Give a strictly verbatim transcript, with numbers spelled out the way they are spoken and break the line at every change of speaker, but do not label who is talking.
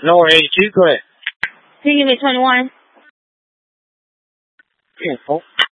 Lower eighty-two, go ahead.
Can you give me twenty-one?
Careful.